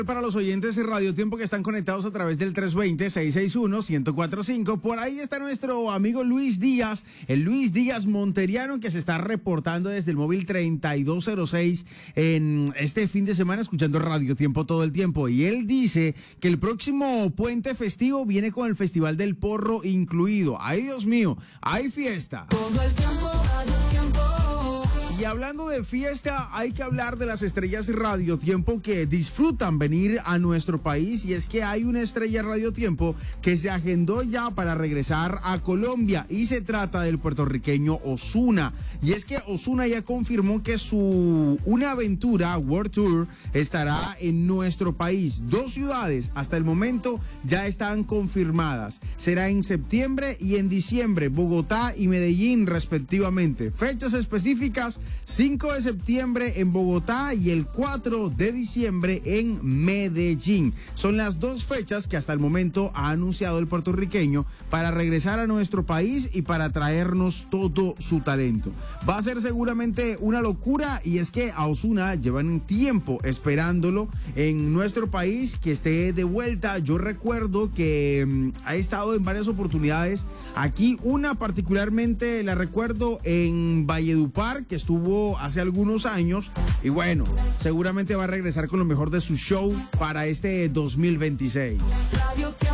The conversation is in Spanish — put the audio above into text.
Para los oyentes de Radio Tiempo que están conectados a través del 320-661-1045, por ahí está nuestro amigo Luis Díaz, el Luis Díaz Monteriano, que se está reportando desde el móvil 3206 en este fin de semana, escuchando Radio Tiempo todo el tiempo. Y él dice que el próximo puente festivo viene con el Festival del Porro incluido. ¡Ay, Dios mío! ¡Hay fiesta! Todo el tiempo, Radio Tiempo. Y hablando de fiesta, hay que hablar de las estrellas Radio Tiempo que disfrutan venir a nuestro país. Y es que hay una estrella Radio Tiempo que se agendó ya para regresar a Colombia. Y se trata del puertorriqueño Ozuna. Y es que Ozuna ya confirmó que su Una Aventura World Tour estará en nuestro país. 2 ciudades hasta el momento ya están confirmadas. Será en septiembre y en diciembre, Bogotá y Medellín respectivamente. Fechas específicas: 5 de septiembre en Bogotá y el 4 de diciembre en Medellín. Son las 2 fechas que hasta el momento ha anunciado el puertorriqueño para regresar a nuestro país y para traernos todo su talento. Va a ser seguramente una locura, y es que a Ozuna llevan tiempo esperándolo en nuestro país, que esté de vuelta. Yo recuerdo que ha estado en varias oportunidades aquí, una particularmente la recuerdo en Valledupar, que estuvo hace algunos años, y bueno, seguramente va a regresar con lo mejor de su show para este 2026. Radio Tiempo.